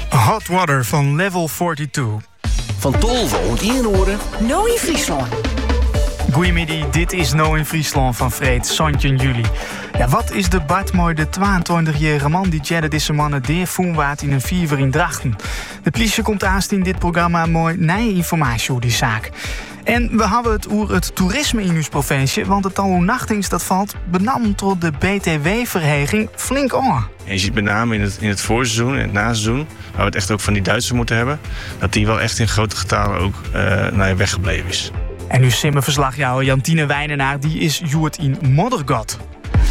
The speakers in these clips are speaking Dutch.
Hot Water van Level 42. Van Tolve en Ienoren. No in Friesland. Goedemiddag, dit is No in Friesland van Freed, Santje en Juli. Ja, wat is de Bart mooi de 22-jarige man die jedde deze mannen deervoenwaard in een vierver in Drachten? De politie komt aanst in dit programma mooi nieuwe informatie over die zaak. En we hebben het over het toerisme in uw provincie, want het aantal nachtings dat valt benam tot de BTW-verheging flink aan. Je ziet met name in het voorseizoen en het naseizoen, waar we het echt ook van die Duitsers moeten hebben, dat die wel echt in grote getalen ook weggebleven is. En nu simmerverslagjouwer Jantine Wijnenaar, die is joert in Moddergat.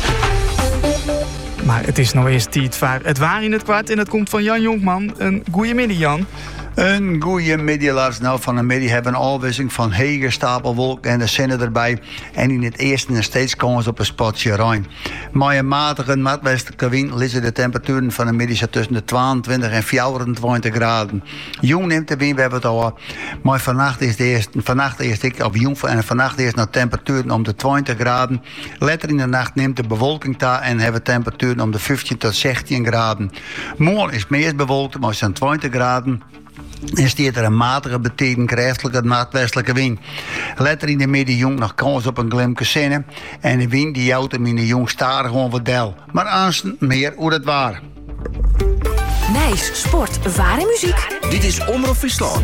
Maar het is nou eerst tijd voor het waar in het kwart en het komt van Jan Jonkman. Een goeiemiddag, Jan. Een goede middag, Lars. Nou, van de middag hebben we een afwisseling van hege stapelwolken en de zinnen erbij. En in het eerste en steeds komen ze op een spotje ruim. Maar een matige noordwestelijke wind liggen de temperaturen van de middag tussen de 22 en 24 graden. Jong neemt de wind, we hebben het al. Maar vannacht is nou temperaturen om de 20 graden. Later in de nacht neemt de bewolking daar en hebben temperaturen om de 15 tot 16 graden. Morgen is meest bewolkt, maar zo'n 20 graden. En staat er een matige betekend krachtige noordwestelijke wind. Later in de middag jong nog kans op een glimke zinnen. En de wind die jouwt hem in de jong starig gewoon wat del. Maar aanstaan meer hoe het waar. Nijs, sport, waar en muziek. Dit is Omroep Friesland.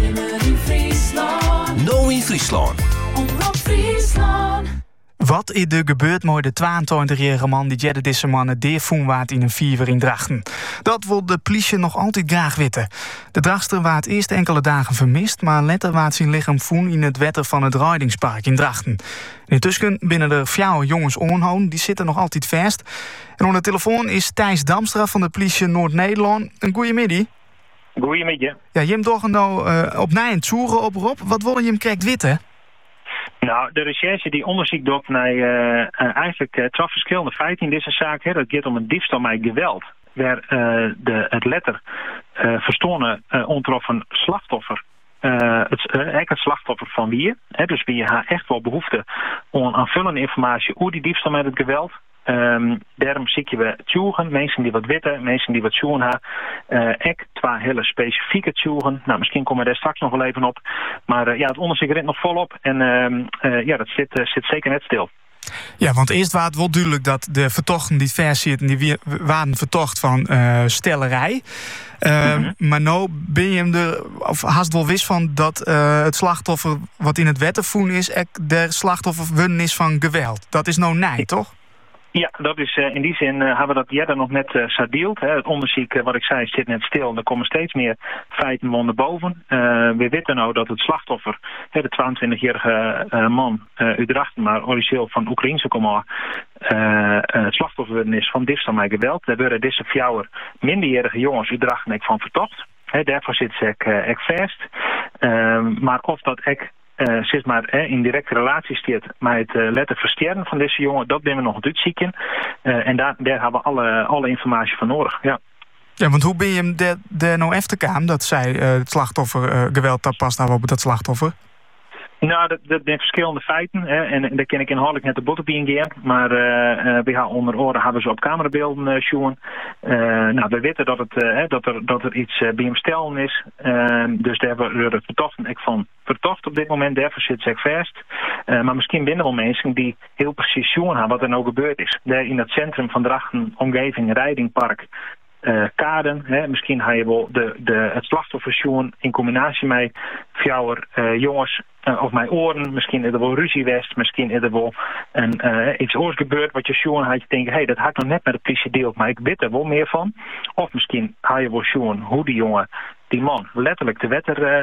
No in Friesland. Omroep Friesland. Wat is er gebeurd met de 22-jarige man die jedde deze mannen deervoenwaard in een vierver in Drachten? Dat wil de politie nog altijd graag weten. De Drachtster waard eerst enkele dagen vermist, maar later waard zijn lichaam voen in het wetter van het Rijdingspark in Drachten. Intussen binnen de 4 jongens onhoon, die zitten nog altijd vast. En op de telefoon is Thijs Damstra van de politie Noord-Nederland. Een goeiemiddag. Goeiemiddag. Ja, je hebt toch nou opnieuw een toeren op Rob. Wat wil je hem krijgt weten? Nou, de recherche die onderzoek doet naar eigenlijk trof verschillende feiten in deze zaak. Hè. Dat gaat om een diefstal met geweld. Waar het letter verstoren ontroffen slachtoffer. Het slachtoffer van wie. Dus wie haar echt wel behoefte aan aanvullende informatie over die diefstal met het geweld. Daarom zie je we tjoegen, mensen die wat weten, mensen die wat tjoegen hebben. Ek 2 hele specifieke tjoegen. Nou, misschien komen we daar straks nog wel even op. Maar het onderzoek rent nog volop en dat zit zeker net stil. Ja, want eerst was het wel duidelijk dat de vertochten die vers zitten, die waren vertocht van stellerij. Maar nou ben je hem of haast wel wist van dat het slachtoffer wat in het wettervoen is, de slachtoffer is van geweld. Dat is nou nee, toch? Ja, dat is in die zin hebben we dat eerder nog net sadeeld. Het onderzoek, wat ik zei, zit net stil. Er komen steeds meer feiten onder boven. We weten nou dat het slachtoffer, de 22-jarige man uit Drachten, maar origineel van Oekraïnse komaf, het slachtoffer is van diefstal met geweld. Daar worden deze 4 minderjarige jongens uit Drachten van vertocht. Daarvoor zit ze ik vast. Maar of dat zit maar in directe relatie staat met het letter versterren van deze jongen, dat ben we nog uitzieken. En daar hebben we alle informatie van nodig. Ja. Ja, want hoe ben je hem daar nou efter kwam dat zij het slachtoffer geweld dat past op dat slachtoffer? Nou, dat zijn verschillende feiten. En daar ken ik inhoudelijk net de bot op ingaan. Maar we gaan onder oren hebben ze op camerabeelden zien. We weten dat er iets bij hem stellen is. Dus daar worden we vertochten. Ik van vertocht op dit moment. Daarvoor zit ze vast. Maar misschien binnen wel mensen die heel precies zien hebben wat er nou gebeurd is. Daar in het centrum van Drachten, omgeving, Rijdingpark. Kaden. Misschien ga je wel het slachtoffer zien in combinatie met 4 jongens of mijn oren. Misschien is er wel ruzie geweest. Misschien is er wel iets oors gebeurd wat je zien had je denken, dat had ik nog net met de politie deelt, maar ik weet er wel meer van. Of misschien ga je wel zien hoe die man letterlijk te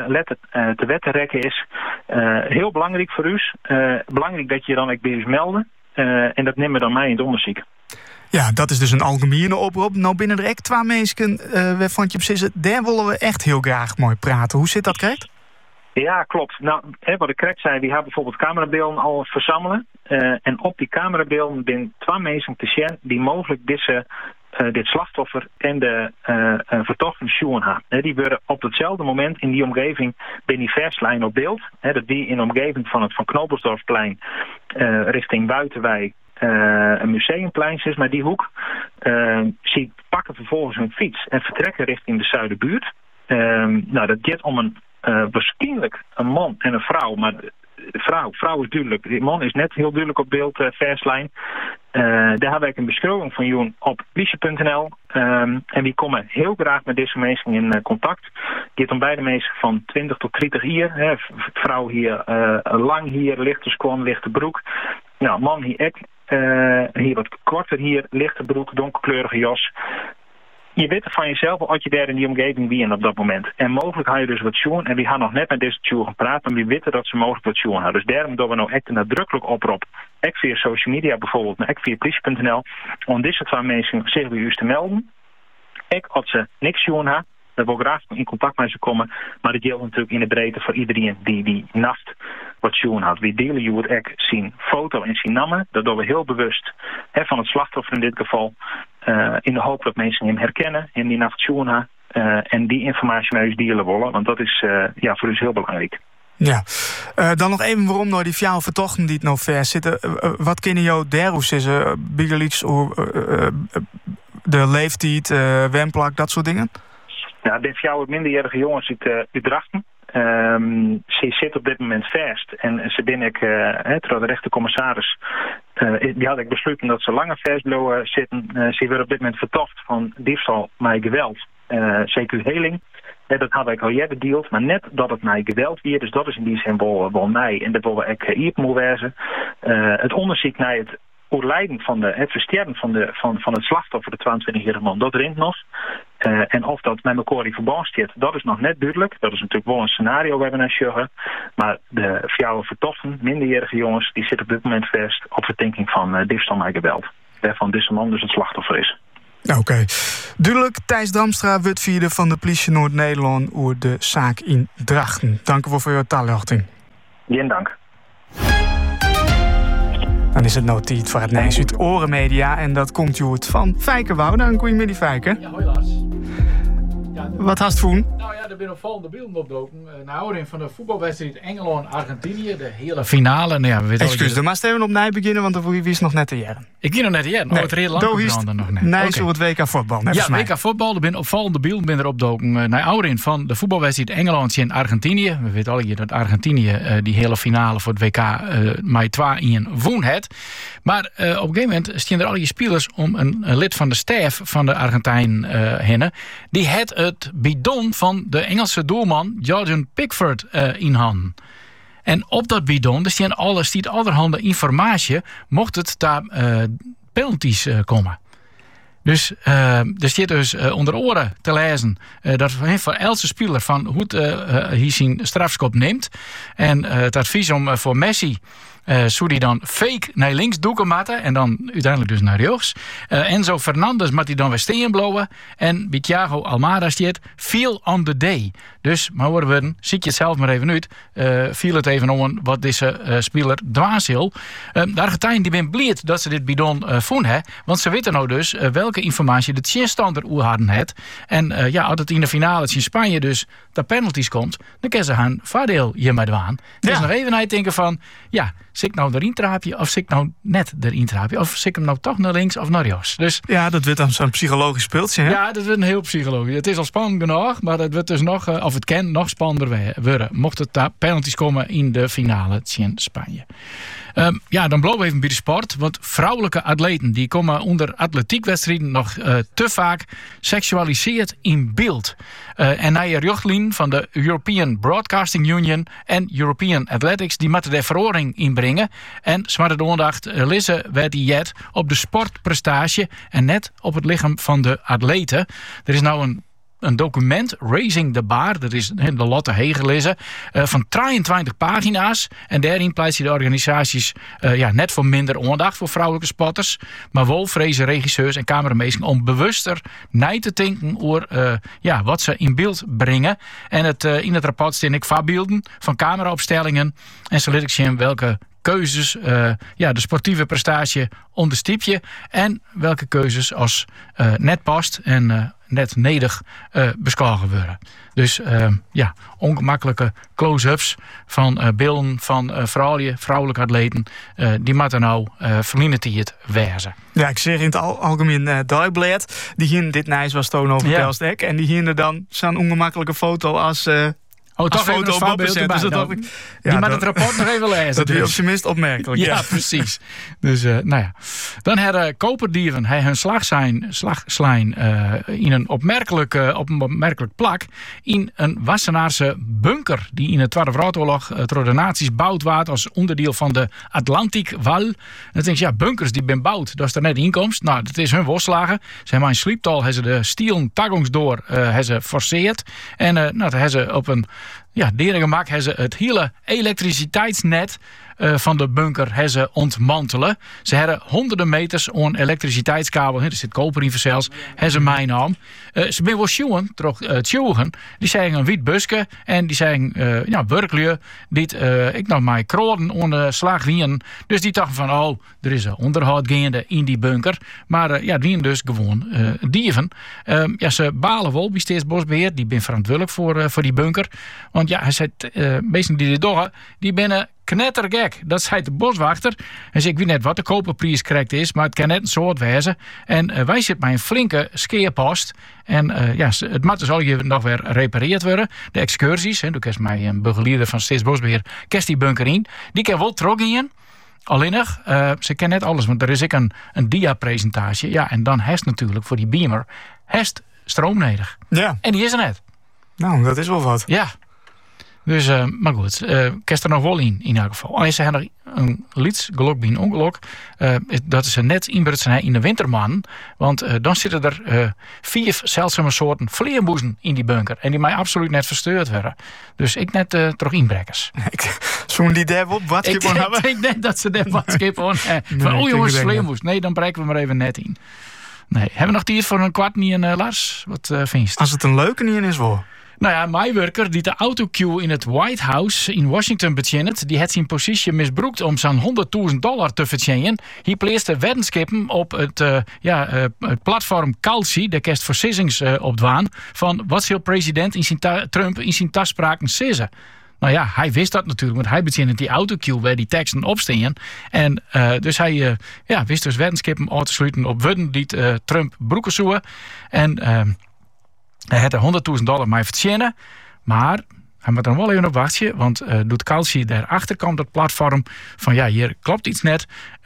wetten rekken is. Heel belangrijk voor u. Belangrijk dat je dan bij u melden. En dat nemen we dan mij in het onderzoek. Ja, dat is dus een algemene oproep. Nou, binnen de 2 mensen waarvan je precies, daar willen we echt heel graag mooi praten. Hoe zit dat, Krijt? Ja, klopt. Nou, wat ik correct zei, we hebben bijvoorbeeld camerabeelden al verzamelen. En op die camerabeelden zijn 2 mensen te zien die mogelijk dit slachtoffer en de vertochten zien hebben. Die worden op hetzelfde moment in die omgeving bij die verslijn op beeld. Dat die in de omgeving van het Van Knopelsdorfplein richting Buitenwijk een museumplein is, maar die hoek pakken vervolgens hun fiets en vertrekken richting de Zuiderbuurt. Dat gaat om een waarschijnlijk een man en een vrouw, maar vrouw is duidelijk. Die man is net heel duidelijk op beeld, verslijn. Daar heb ik een beschrijving van Joen op politie.nl. En die komen heel graag met deze mensen in contact. Het gaat om beide mensen van 20 tot 30 hier. Hè. Vrouw hier lang hier, lichte skon, lichte broek. Nou, man hier hier wat korter hier, lichte broek, donkerkleurige jas. Je weet van jezelf als je daar in die omgeving bent op dat moment. En mogelijk ga je dus wat zien. En we gaan nog net met deze tjoe gepraat. Maar we weten dat ze mogelijk wat zien hebben. Dus daarom doen we nou echt een nadrukkelijk oproep. Ook via social media bijvoorbeeld. Maar ook via politie.nl. Om deze twee mensen zich bij u te melden. Ook als ze niks zien hebben. Dat we graag in contact met ze komen. Maar dat geldt natuurlijk in de breedte voor iedereen die nacht wat zien had. We delen je het ook zien foto en zien namen. Dat doen we heel bewust van het slachtoffer in dit geval. In de hoop dat mensen hem herkennen en die nacht zien had. En die informatie met ons delen willen. Want dat is voor ons heel belangrijk. Ja, dan nog even waarom nou die fjouwe vertochten die het nou ver zitten. Wat kunnen jou daarover zeggen? Bigeliets, de leeftijd, wemplak, dat soort dingen? Ja, de fjouwe minderjarige jongens uit Drachten. Ze zit op dit moment vast. En ze ben ik, terwijl de rechtercommissaris, die had ik besloten dat ze langer vastblijven zitten. Ze werden op dit moment vertocht van diefstal met geweld, CQ-heling. Dat had ik al eerder gedeeld, maar net dat het mij geweld weer. Dus dat is in die zin wel mij. En dat willen we ook hier moeten wijzen. Het onderzoek naar het overlijden van het versterken van het slachtoffer, de 22-jarige man, dat rint nog. En of dat met elkaar in verband staat, dat is nog net duidelijk. Dat is natuurlijk wel een scenario waar we naar zeggen. Maar de fjouwe vertochten, minderjarige jongens, die zitten op dit moment vast op verdenking van diefstal met geweld. Waarvan deze man dus het slachtoffer is. Oké. Duidelijk, Thijs Damstra, witvierde van de politie Noord-Nederland over de zaak in Drachten. Dank u wel voor uw toelichting. Geen dank. Dan is het nou tijd voor het Nijs uit Orenmedia. En dat komt Joert van Fijke Wouda. Goedemiddag, Fijke. Ja, hoi Lars. Ja, wat hast voen? Nou ja, er zijn opvallende beelden opdoken. Naar houding van de voetbalwedstrijd Engeland-Argentinië. De hele finale. Nou ja, we weten excuus, dan maar even opnieuw beginnen, want dan wist nog net te jaren. Ik ging nog net te jaren. Nee, het heel lang nog net. Nijs over het WK voetbal. Ja, WK voetbal. Er zijn opvallende beelden er opdoken. Naar houding van de voetbalwedstrijd Engeland en Argentinië. We weten al dat Argentinië die hele finale voor het WK met 2-1 won het. Maar op een gegeven moment stonden er al die spelers om een lid van de staf van de Argentijn heen. Die had het bidon van de Engelse doelman Jordan Pickford in handen. En op dat bidon stiet allerhande informatie mocht het daar penalties komen. Dus er zit dus onder oren te lezen dat voor elke speler van hoe hij zijn strafschop neemt. En het advies om voor Messi zou die dan fake naar links doeken matten en dan uiteindelijk dus naar rechts. Enzo Fernandes moet hij dan weer steen blowen. En bij Thiago Almada staat feel on the day. Dus, maar worden zie je het zelf maar even uit. Viel het even om wat deze speler dwaas wil. De Argentijn die ben blij dat ze dit bidon vonden. Want ze weten nou dus welke informatie de tegenstander oer hadden het. En als het in de finale in Spanje dus de penalties komt, dan kunnen ze hun voordeel hiermee doen. Dus nog even naar denken van, ja, zit ik nou erin traapje of zit ik nou net erin traapje? Of zit ik hem nou toch naar links of naar rechts? Dus, ja, dat wordt dan zo'n psychologisch speeltje, hè? Ja, dat wordt een heel psychologisch. Het is al spannend genoeg, maar het wordt dus nog, of het kan nog spannender worden. Mocht het daar penalties komen in de finale in Spanje. Dan blijven we even bij de sport. Want vrouwelijke atleten die komen onder atletiekwedstrijden nog te vaak seksualiseerd in beeld. En naar je richtlijn van de European Broadcasting Union en European Athletics, die moeten de verordening inbrengen. En ze moeten de aandacht lezen werd die jet op de sportprestatie en net op het lichaam van de atleten. Er is nou een document, Raising the Bar, dat is de Lotte Heger lezen, van 23 pagina's. En daarin pleit de organisaties net voor minder aandacht voor vrouwelijke spotters. Maar wel vrezen regisseurs en camerameesters om bewuster na te denken over wat ze in beeld brengen. En in het rapport staan ik voorbeelden van cameraopstellingen. En zo liet ik zien welke keuzes, de sportieve prestatie onderstipje en welke keuzes als net past en net nedig beskogen worden. Dus ongemakkelijke close-ups van beelden van vrouwelijke atleten. Die moeten nou verliezen wezen. Ja, ik zeg in het algemeen Dagblad. Die hier dit Nijs was toon over Pelstek. En die hier dan zo'n ongemakkelijke foto als... toch even een voorbeeld erbij. Dus die moet het rapport nog even lezen. Dat is op zijn minst opmerkelijk. Ja, precies. Dus, Dan hebben koperdieven hun slagslijn in een opmerkelijk plak in een Wassenaarse bunker die in de Tweede Wereldoorlog door de nazi's gebouwd werd als onderdeel van de Atlantikwal. En dan denk je, bunkers die ben bouwd, dat is er net inkomst. Nou, dat is hun worstlagen. Ze hebben in Slieptal hebben ze de stielen taggingsdoor forceerd. En dat hebben ze op een derengemak hebben ze het hele elektriciteitsnet van de bunker ontmantelen. Ze hebben honderden meters aan elektriciteitskabel. Er zit koper in zelfs. Hebben ze mijn naam. Ze ben wel schoen, tjoegen. Die zeggen een wit busje. En die zeggen, werklui. Dit, ik nog mijn kroden aan de slag wien. Dus die dachten van, er is een onderhoud gaande in die bunker. Maar het wien dus gewoon dieven. Ze balen wel bij Staatsbosbeheer. Die ben verantwoordelijk voor die bunker. Want hij zei, mensen die dit doen, die binnen knettergek. Dat zei de boswachter. En zei, ik weet net wat de koperprijs correct is, maar het kan net een soort wezen. En wij zitten bij een flinke skeerpost. En het moet dus al je nog weer repareerd worden. De excursies, toen kerst mij een begeleider van Staatsbosbeheer, kerst die bunker in. Die kan wel trok in. Alleen nog, ze kennen net alles, want er is ook een dia-presentatie. Ja, en dan heeft natuurlijk voor die beamer stroom nodig. Ja. En die is er net. Nou, dat is wel wat. Ja. Dus, maar goed, kerst er nog wel in elk geval. Alleen ze hebben een lieds geluk bij een ongeluk. Dat is net inbreidsen in de winterman. Want dan zitten er 4 zeldzame soorten vleermuizen in die bunker. En die mij absoluut net versteurd werden. Dus ik net terug inbrekkers. Zo'n die daar op wat schip hebben? Ik denk net dat ze daar wat schip aan van, jongens, vleermuis. Nee, dan breken we maar even net in. Nee, hebben we nog tijd voor een kwart niet in, Lars? Wat vind je? Als het een leuke niet in is, wel. Nou ja, mijn werker die de autocue in het White House in Washington betjent, die heeft zijn positie misbruikt om zo'n $100.000 te verdienen. Hij pleegde weddenskippen op het platform Kalsi, de kerst verkiezings opdwaan, van wat zal president Trump in zijn taspraken zeggen. Nou ja, hij wist dat natuurlijk, want hij betjent die autocue waar die teksten opstaan. En dus hij wist dus weddenskippen uit te sluiten op wedden die Trump broeken zoeken. En hij had er $100.000 mee verdienen, maar hij moet er wel even op wachten, want doet Kalsi daarachter komt dat platform van hier klopt iets net,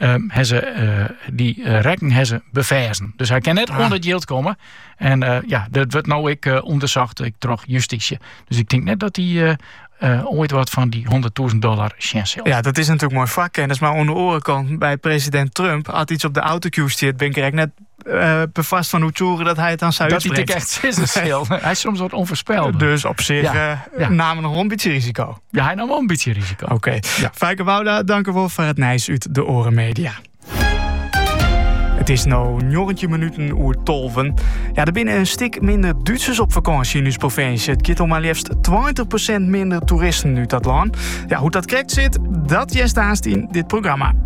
die rekening bewijzen. Dus hij kan net onder het yield komen en dat wordt nou ik onderzocht, ik terug justitie. Dus ik denk net dat hij ooit wat van die $100.000 chance. Ja, dat is natuurlijk mooi vakkennis, maar aan de orenkant bij president Trump had iets op de autocue stiert, ben ik eigenlijk net bevast van hoe tjoeren dat hij het aan zou uitspreken. Dat hij echt is. Hij is soms wat onvoorspelbaar. Dus op zich namen nog een beetje risico. Ja, hij nam wel een beetje risico. Oké. Ja. Fijke Wouda, dank u wel voor het Nijs uit de Oren Media. Het is nou 90 minuten oer 12. Ja, er binnen een stuk minder Duitsers op vakantie in onze provincie. Het gaat om maar liefst 20% minder toeristen uit dat land. Ja, hoe dat correct zit, dat jest in dit programma.